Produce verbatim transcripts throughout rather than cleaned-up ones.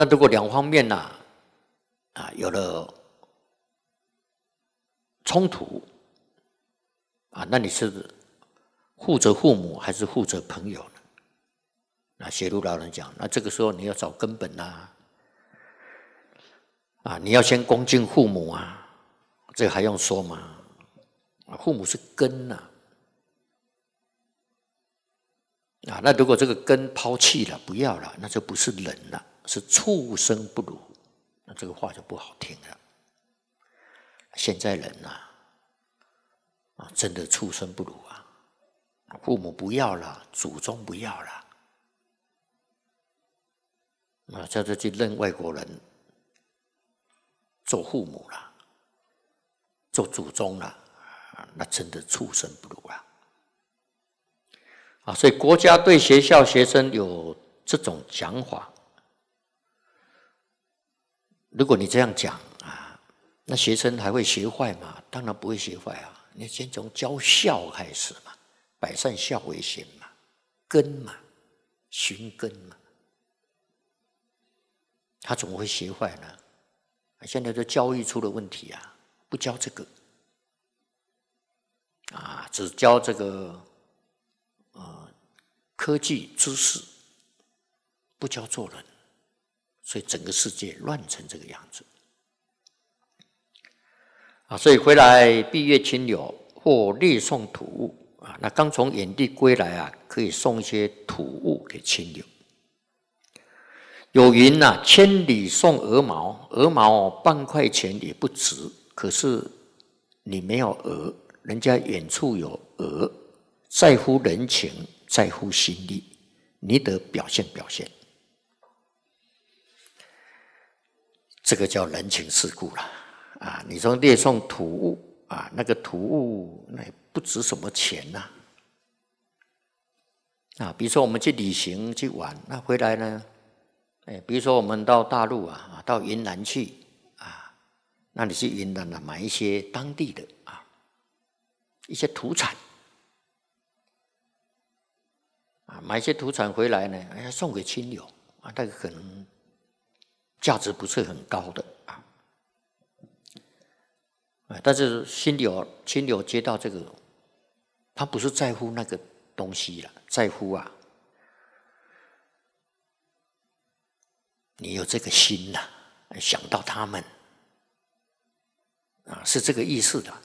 那如果两方面呐、啊，啊有了冲突啊，那你是护着父母还是护着朋友呢？那学儒老人讲，那这个时候你要找根本啊，啊，你要先恭敬父母啊，这个还用说吗？父母是根呐、啊，啊，那如果这个根抛弃了，不要了，那就不是人了，是畜生不如，那这个话就不好听了。现在人呐、啊，啊，真的畜生不如啊！父母不要了，祖宗不要了，啊，叫做去认外国人做父母了，做祖宗了，那真的畜生不如啊！啊，所以国家对学校学生有这种讲法，如果你这样讲啊，那学生还会学坏吗？当然不会学坏啊！你先从教孝开始嘛，百善孝为先嘛，根嘛，循根嘛，他怎么会学坏呢？现在的教育出了问题啊，不教这个啊，只教这个呃科技知识，不教做人，所以整个世界乱成这个样子啊！所以回来闭月亲友或列送土物啊，那刚从远地归来啊，可以送一些土物给亲友。有云呐、啊，千里送鹅毛，鹅毛半块钱也不值。可是你没有鹅，人家远处有鹅，在乎人情，在乎心力，你得表现表现。这个叫人情世故了啊！你说列送土物啊，那个土物那也不值什么钱呐啊, 啊！比如说我们去旅行去玩，那回来呢？哎，比如说我们到大陆啊，到云南去啊，那你去云南啊买一些当地的啊一些土产啊，买一些土产回来呢，哎，送给亲友啊，那个可能价值不是很高的啊，但是亲友亲友接到这个，他不是在乎那个东西了，在乎啊。你有这个心呐、啊，想到他们啊，是这个意思的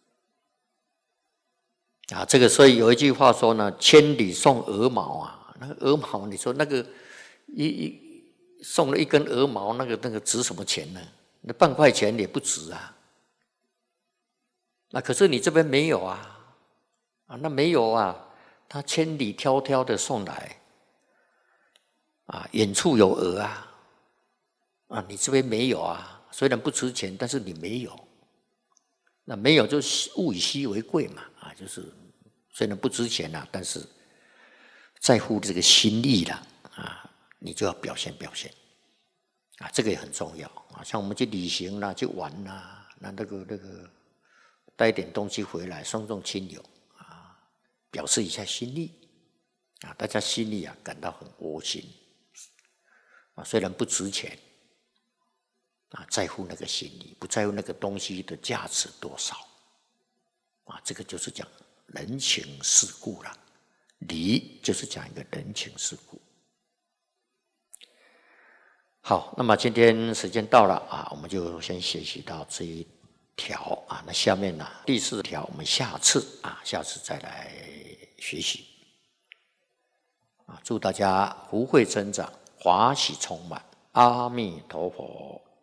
啊。这个所以有一句话说呢，千里送鹅毛啊，那个鹅毛，你说那个一一送了一根鹅毛，那个那个值什么钱呢？那半块钱也不值啊。那可是你这边没有啊，啊，那没有啊，他千里迢迢的送来啊，远处有鹅啊。啊，你这边没有啊，虽然不值钱，但是你没有，那没有就物以稀为贵嘛，啊，就是虽然不值钱啦、啊，但是在乎这个心意啦，啊，你就要表现表现，啊，这个也很重要啊。像我们去旅行啦、去玩啦，那那个那个带一点东西回来送送亲友啊，表示一下心意啊，大家心里啊感到很窝心啊，虽然不值钱。啊，在乎那个心理，不在乎那个东西的价值多少，啊，这个就是讲人情世故了。礼就是讲一个人情世故。好，那么今天时间到了啊，我们就先学习到这一条啊。那下面呢，第四条我们下次啊，下次再来学习。啊，祝大家福慧增长，华喜充满。阿弥陀佛。